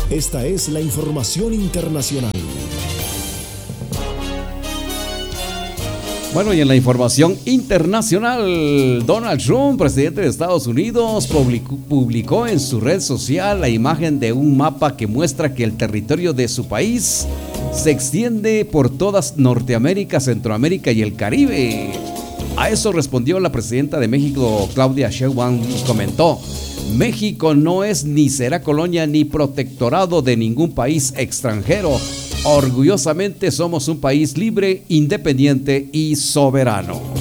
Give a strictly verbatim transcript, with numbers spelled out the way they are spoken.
Esta es la información internacional. Bueno, y en la información internacional, Donald Trump, presidente de Estados Unidos, publicó, publicó en su red social la imagen de un mapa que muestra que el territorio de su país se extiende por toda Norteamérica, Centroamérica y el Caribe. A eso respondió la presidenta de México, Claudia Sheinbaum, comentó: México no es ni será colonia ni protectorado de ningún país extranjero. Orgullosamente somos un país libre, independiente y soberano.